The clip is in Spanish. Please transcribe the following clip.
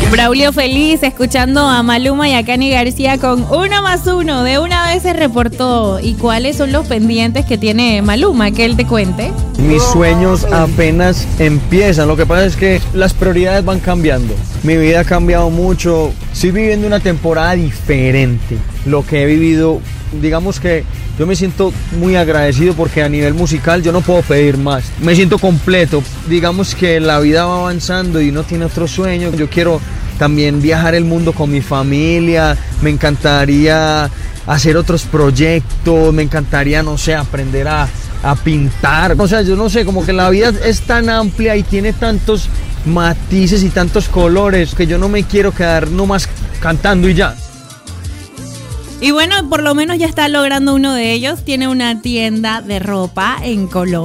Braulio feliz escuchando a Maluma y a Cani García con 1+1. De una vez se reportó. ¿Y cuáles son los pendientes que tiene Maluma? Que él te cuente. Mis sueños apenas empiezan. Lo que pasa es que las prioridades van cambiando. Mi vida ha cambiado mucho. Estoy viviendo una temporada diferente. Lo que he vivido, digamos que yo me siento muy agradecido porque a nivel musical yo no puedo pedir más. Me siento completo. Digamos que la vida va avanzando y uno tiene otro sueño. Yo quiero también viajar el mundo con mi familia. Me encantaría hacer otros proyectos. Me encantaría, no sé, aprender a pintar. O sea, yo no sé, como que la vida es tan amplia y tiene tantos matices y tantos colores que yo no me quiero quedar nomás cantando y ya. Y bueno, por lo menos ya está logrando uno de ellos. Tiene una tienda de ropa en Colombia.